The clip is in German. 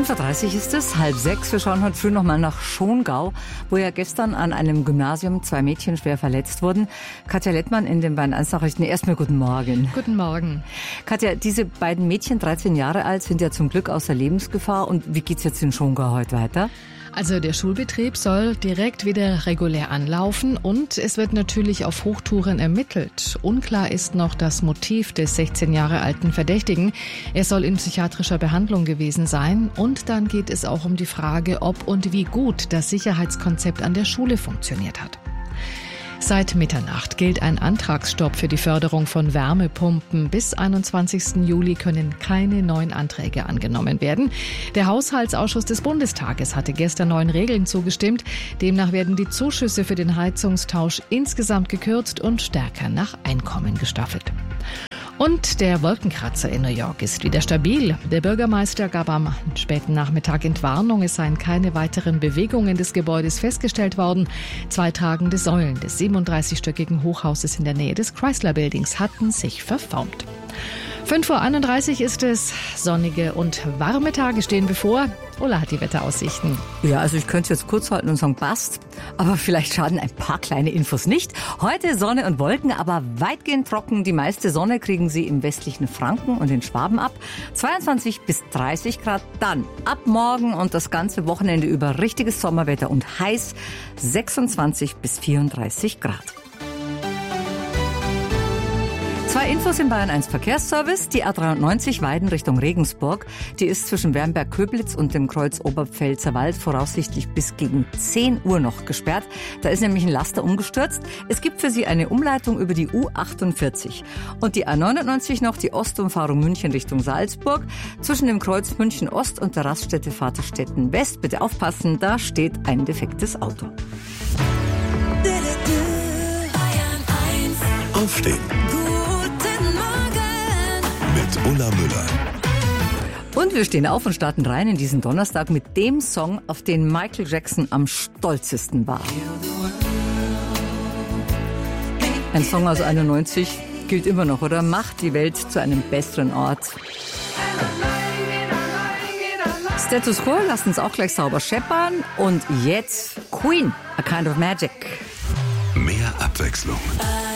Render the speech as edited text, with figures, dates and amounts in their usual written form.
5:30 Uhr ist es, 5:30. Wir schauen heute früh nochmal nach Schongau, wo ja gestern an einem Gymnasium 2 Mädchen schwer verletzt wurden. Katja Lettmann in den Bayern 1 Nachrichten. Erstmal guten Morgen. Guten Morgen. Katja, diese beiden Mädchen, 13 Jahre alt, sind ja zum Glück außer Lebensgefahr. Und wie geht's jetzt in Schongau heute weiter? Also der Schulbetrieb soll direkt wieder regulär anlaufen und es wird natürlich auf Hochtouren ermittelt. Unklar ist noch das Motiv des 16 Jahre alten Verdächtigen. Er soll in psychiatrischer Behandlung gewesen sein. Und dann geht es auch um die Frage, ob und wie gut das Sicherheitskonzept an der Schule funktioniert hat. Seit Mitternacht gilt ein Antragsstopp für die Förderung von Wärmepumpen. Bis 21. Juli können keine neuen Anträge angenommen werden. Der Haushaltsausschuss des Bundestages hatte gestern neuen Regeln zugestimmt. Demnach werden die Zuschüsse für den Heizungstausch insgesamt gekürzt und stärker nach Einkommen gestaffelt. Und der Wolkenkratzer in New York ist wieder stabil. Der Bürgermeister gab am späten Nachmittag Entwarnung, es seien keine weiteren Bewegungen des Gebäudes festgestellt worden. 2 tragende Säulen des 37-stöckigen Hochhauses in der Nähe des Chrysler Buildings hatten sich verformt. 5:31 Uhr ist es. Sonnige und warme Tage stehen bevor. Ulla hat die Wetteraussichten. Ja, also ich könnte es jetzt kurz halten und sagen, passt. Aber vielleicht schaden ein paar kleine Infos nicht. Heute Sonne und Wolken, aber weitgehend trocken. Die meiste Sonne kriegen Sie im westlichen Franken und in Schwaben ab. 22 bis 30 Grad. Dann ab morgen und das ganze Wochenende über richtiges Sommerwetter und heiß. 26 bis 34 Grad. 2 Infos im Bayern 1 Verkehrsservice. Die A93 Weiden Richtung Regensburg. Die ist zwischen Wernberg-Köblitz und dem Kreuz Oberpfälzer Wald voraussichtlich bis gegen 10 Uhr noch gesperrt. Da ist nämlich ein Laster umgestürzt. Es gibt für Sie eine Umleitung über die U48. Und die A99 noch, die Ostumfahrung München Richtung Salzburg. Zwischen dem Kreuz München Ost und der Raststätte Vaterstetten West. Bitte aufpassen, da steht ein defektes Auto. Aufstehen. Mit Ulla Müller. Und wir stehen auf und starten rein in diesen Donnerstag mit dem Song, auf den Michael Jackson am stolzesten war. Ein Song aus 91 gilt immer noch, oder? Macht die Welt zu einem besseren Ort. Status Quo, lasst uns auch gleich sauber scheppern. Und jetzt Queen, A Kind of Magic. Mehr Abwechslung.